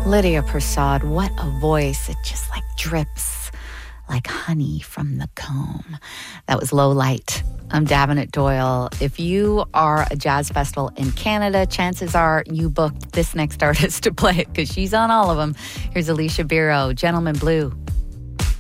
Lydia Prasad, what a voice. It just like drips like honey from the comb. That was Low Light. I'm Davenant Doyle. If you are a jazz festival in Canada, chances are you booked this next artist to play it because she's on all of them. Here's Alicia Biro, Gentleman Blue.